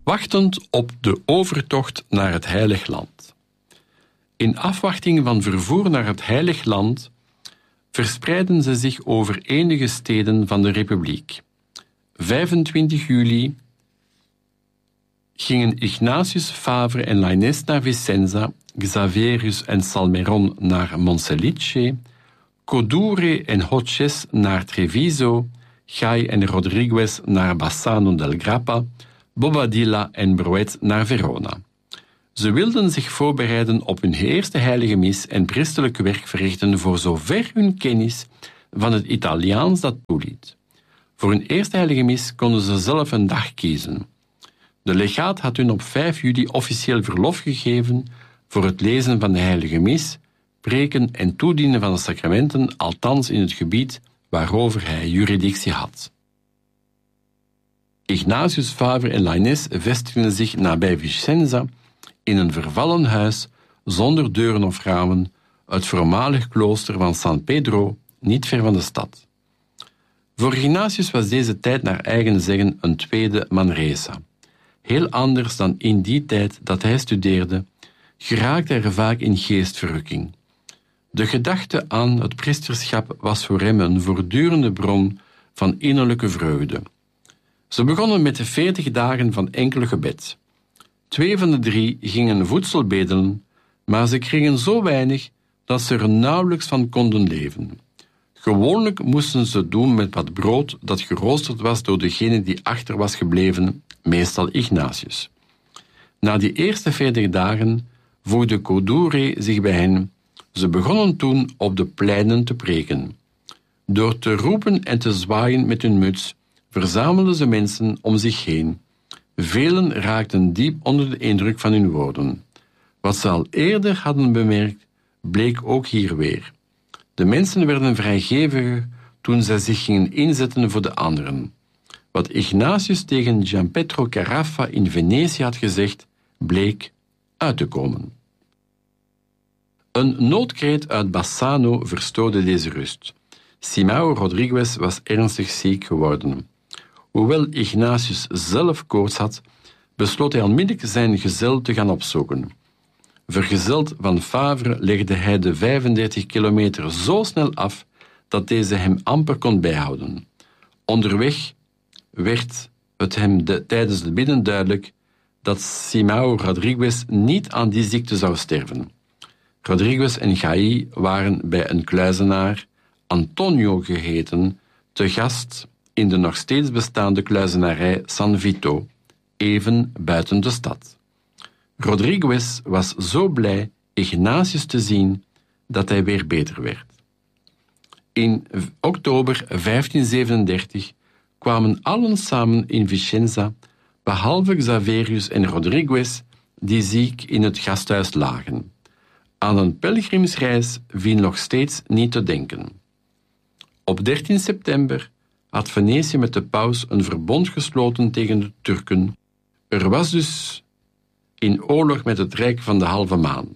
wachtend op de overtocht naar het Heilig Land. In afwachting van vervoer naar het Heilig Land verspreidden ze zich over enige steden van de Republiek. 25 juli gingen Ignatius, Favre en Lainez naar Vicenza, Xaverius en Salmeron naar Monselice, Codure en Hodges naar Treviso, Gai en Rodriguez naar Bassano del Grappa, Bobadilla en Broet naar Verona. Ze wilden zich voorbereiden op hun eerste heilige mis en priesterlijk werk verrichten voor zover hun kennis van het Italiaans dat toeliet. Voor hun eerste heilige mis konden ze zelf een dag kiezen. De legaat had hun op 5 juli officieel verlof gegeven voor het lezen van de heilige mis, preken en toedienen van de sacramenten, althans in het gebied waarover hij juridictie had. Ignatius, Favre en Lainez vestigden zich nabij Vicenza in een vervallen huis zonder deuren of ramen, het voormalig klooster van San Pedro, niet ver van de stad. Voor Ignatius was deze tijd naar eigen zeggen een tweede Manresa. Heel anders dan in die tijd dat hij studeerde, geraakte hij vaak in geestverrukking. De gedachte aan het priesterschap was voor hem een voortdurende bron van innerlijke vreugde. Ze begonnen met de 40 dagen van enkel gebed. 2 van de 3 gingen voedsel bedelen, maar ze kregen zo weinig dat ze er nauwelijks van konden leven. Gewoonlijk moesten ze het doen met wat brood dat geroosterd was door degene die achter was gebleven, meestal Ignatius. Na die eerste 40 dagen voegde Codure zich bij hen. Ze begonnen toen op de pleinen te preken. Door te roepen en te zwaaien met hun muts verzamelden ze mensen om zich heen. Velen raakten diep onder de indruk van hun woorden. Wat ze al eerder hadden bemerkt, bleek ook hier weer. De mensen werden vrijgeviger toen zij zich gingen inzetten voor de anderen. Wat Ignatius tegen Gianpietro Carafa in Venetië had gezegd, bleek uit te komen. Een noodkreet uit Bassano verstoorde deze rust. Simão Rodriguez was ernstig ziek geworden. Hoewel Ignatius zelf koorts had, besloot hij onmiddellijk zijn gezel te gaan opzoeken. Vergezeld van Favre legde hij de 35 kilometer zo snel af dat deze hem amper kon bijhouden. Onderweg werd het hem tijdens het bidden duidelijk dat Simão Rodriguez niet aan die ziekte zou sterven. Rodriguez en Gai waren bij een kluizenaar, Antonio geheten, te gast in de nog steeds bestaande kluizenarij San Vito, even buiten de stad. Rodriguez was zo blij Ignatius te zien dat hij weer beter werd. In oktober 1537 kwamen allen samen in Vicenza, behalve Xaverius en Rodriguez, die ziek in het gasthuis lagen. Aan een pelgrimsreis viel nog steeds niet te denken. Op 13 september had Venetië met de paus een verbond gesloten tegen de Turken. Er was dus in oorlog met het Rijk van de Halve Maan.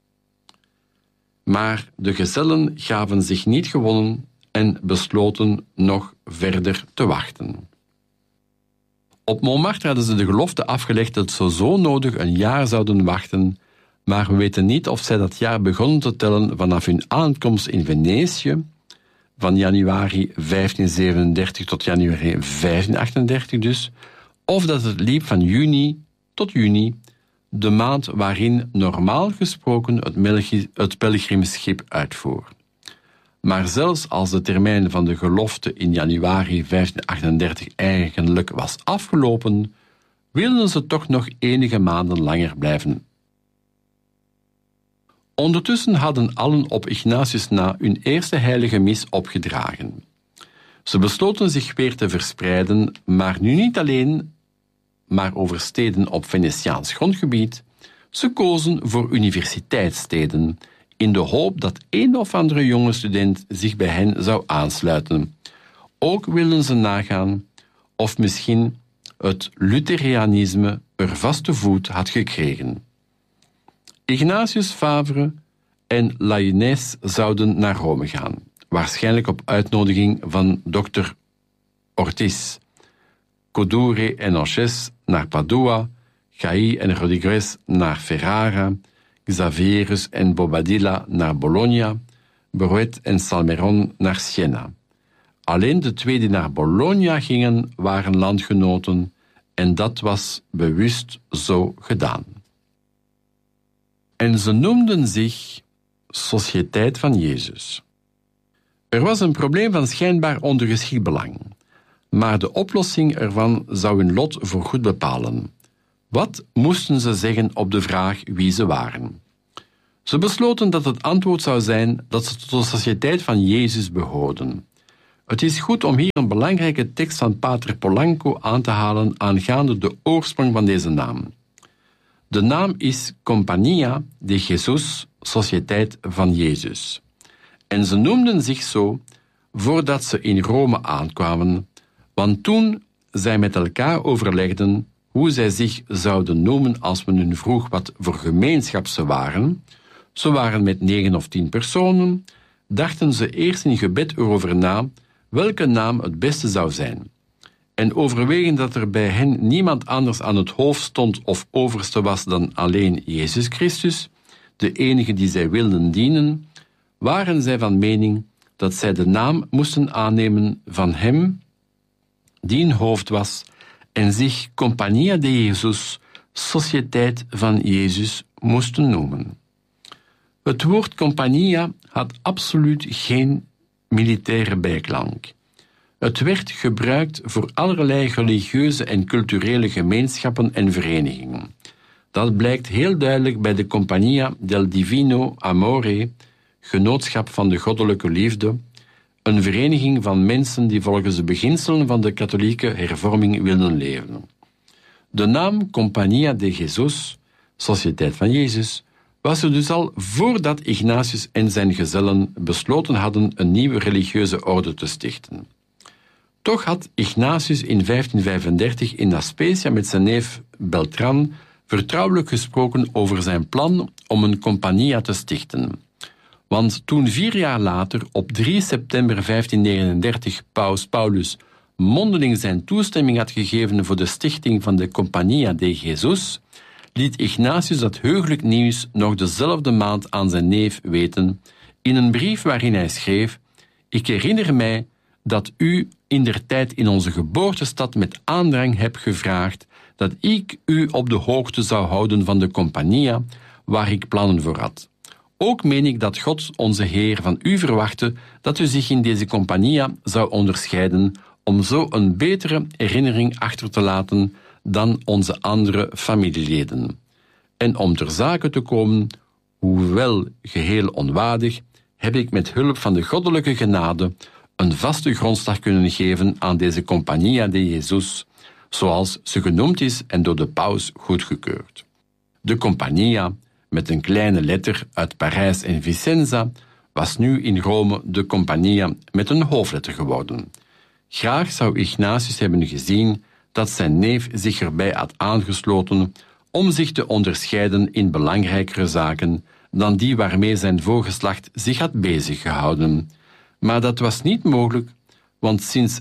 Maar de gezellen gaven zich niet gewonnen en besloten nog verder te wachten. Op Montmartre hadden ze de gelofte afgelegd dat ze zo nodig een jaar zouden wachten, maar we weten niet of zij dat jaar begonnen te tellen vanaf hun aankomst in Venetië, van januari 1537 tot januari 1538 dus, of dat het liep van juni tot juni, de maand waarin normaal gesproken het pelgrimschip uitvoer. Maar zelfs als de termijn van de gelofte in januari 1538 eigenlijk was afgelopen, wilden ze toch nog enige maanden langer blijven. Ondertussen hadden allen op Ignatius na hun eerste heilige mis opgedragen. Ze besloten zich weer te verspreiden, maar nu niet alleen, maar over steden op Venetiaans grondgebied. Ze kozen voor universiteitssteden, in de hoop dat een of andere jonge student zich bij hen zou aansluiten. Ook wilden ze nagaan of misschien het Lutherianisme er vaste voet had gekregen. Ignatius, Favre en Lainez zouden naar Rome gaan, waarschijnlijk op uitnodiging van dokter Ortiz. Codure en Hodges naar Padua Gai en Rodriguez naar Ferrara, Xavierus en Bobadilla naar Bologna, Brouet en Salmeron naar Siena. Alleen de twee die naar Bologna gingen waren landgenoten en dat was bewust zo gedaan. En ze noemden zich Sociëteit van Jezus. Er was een probleem van schijnbaar ondergeschikt belang, maar de oplossing ervan zou hun lot voorgoed bepalen. Wat moesten ze zeggen op de vraag wie ze waren? Ze besloten dat het antwoord zou zijn dat ze tot de Sociëteit van Jezus behoorden. Het is goed om hier een belangrijke tekst van Pater Polanco aan te halen aangaande de oorsprong van deze naam. De naam is Compañía de Jesús, Sociëteit van Jezus. En ze noemden zich zo voordat ze in Rome aankwamen, want toen zij met elkaar overlegden hoe zij zich zouden noemen als men hun vroeg wat voor gemeenschap ze waren met 9 of 10 personen, dachten ze eerst in gebed erover na welke naam het beste zou zijn. En overwegen dat er bij hen niemand anders aan het hoofd stond of overste was dan alleen Jezus Christus, de enige die zij wilden dienen, waren zij van mening dat zij de naam moesten aannemen van hem die een hoofd was en zich Compañía de Jesús, Sociëteit van Jezus, moesten noemen. Het woord Compañía had absoluut geen militaire bijklank. Het werd gebruikt voor allerlei religieuze en culturele gemeenschappen en verenigingen. Dat blijkt heel duidelijk bij de Compagnia del Divino Amore, genootschap van de goddelijke liefde, een vereniging van mensen die volgens de beginselen van de katholieke hervorming wilden leven. De naam Compañía de Jesús, Sociëteit van Jezus, was er dus al voordat Ignatius en zijn gezellen besloten hadden een nieuwe religieuze orde te stichten. Toch had Ignatius in 1535 in Aspecia met zijn neef Beltran vertrouwelijk gesproken over zijn plan om een Compañía te stichten. Want toen 4 jaar later, op 3 september 1539, paus Paulus mondeling zijn toestemming had gegeven voor de stichting van de Compañía de Jesús, liet Ignatius dat heugelijk nieuws nog dezelfde maand aan zijn neef weten, in een brief waarin hij schreef: Ik herinner mij dat u indertijd in onze geboortestad met aandrang hebt gevraagd dat ik u op de hoogte zou houden van de Compañía waar ik plannen voor had. Ook meen ik dat God, onze Heer, van u verwachtte dat u zich in deze Compañía zou onderscheiden om zo een betere herinnering achter te laten dan onze andere familieleden. En om ter zake te komen, hoewel geheel onwaardig, heb ik met hulp van de goddelijke genade een vaste grondslag kunnen geven aan deze Compañía de Jesús, zoals ze genoemd is en door de paus goedgekeurd. De Compañía, met een kleine letter uit Parijs en Vicenza, was nu in Rome de Compañía met een hoofdletter geworden. Graag zou Ignatius hebben gezien dat zijn neef zich erbij had aangesloten om zich te onderscheiden in belangrijkere zaken dan die waarmee zijn voorgeslacht zich had bezig gehouden. Maar dat was niet mogelijk, want sinds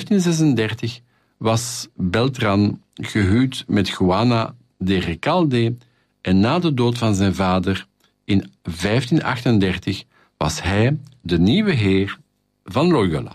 1536 was Beltran gehuwd met Juana de Recalde en na de dood van zijn vader in 1538 was hij de nieuwe heer van Loyola.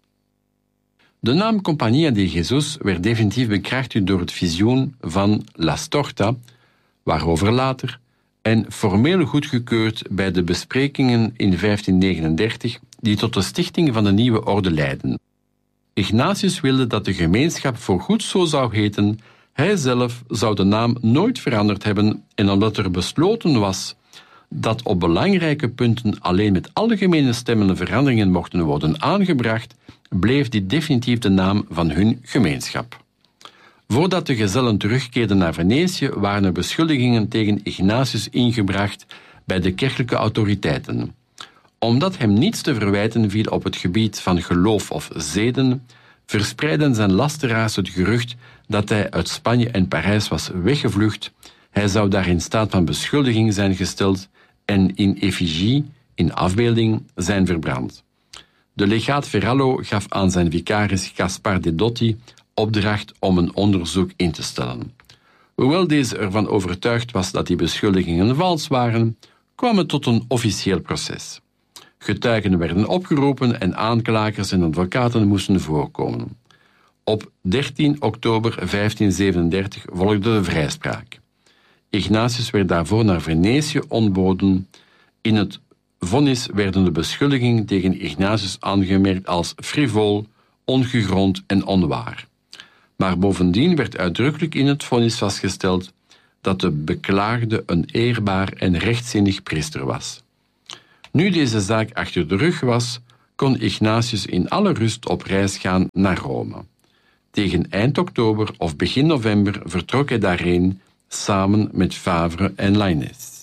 De naam Compañía de Jesús werd definitief bekrachtigd door het visioen van La Storta, waarover later, en formeel goedgekeurd bij de besprekingen in 1539 die tot de stichting van de nieuwe orde leidden. Ignatius wilde dat de gemeenschap voorgoed zo zou heten. Hij zelf zou de naam nooit veranderd hebben en omdat er besloten was dat op belangrijke punten alleen met algemene stemmen veranderingen mochten worden aangebracht, bleef dit definitief de naam van hun gemeenschap. Voordat de gezellen terugkeerden naar Venetië, waren er beschuldigingen tegen Ignatius ingebracht bij de kerkelijke autoriteiten. Omdat hem niets te verwijten viel op het gebied van geloof of zeden, verspreidden zijn lasteraars het gerucht dat hij uit Spanje en Parijs was weggevlucht. Hij zou daar in staat van beschuldiging zijn gesteld en in effigie, in afbeelding, zijn verbrand. De legaat Verallo gaf aan zijn vicaris Gaspar de Dotti opdracht om een onderzoek in te stellen. Hoewel deze ervan overtuigd was dat die beschuldigingen vals waren, kwam het tot een officieel proces. Getuigen werden opgeroepen en aanklagers en advocaten moesten voorkomen. Op 13 oktober 1537 volgde de vrijspraak. Ignatius werd daarvoor naar Venetië ontboden. In het vonnis werden de beschuldigingen tegen Ignatius aangemerkt als frivol, ongegrond en onwaar. Maar bovendien werd uitdrukkelijk in het vonnis vastgesteld dat de beklaagde een eerbaar en rechtzinnig priester was. Nu deze zaak achter de rug was, kon Ignatius in alle rust op reis gaan naar Rome. Tegen eind oktober of begin november vertrok hij daarheen samen met Favre en Lainez.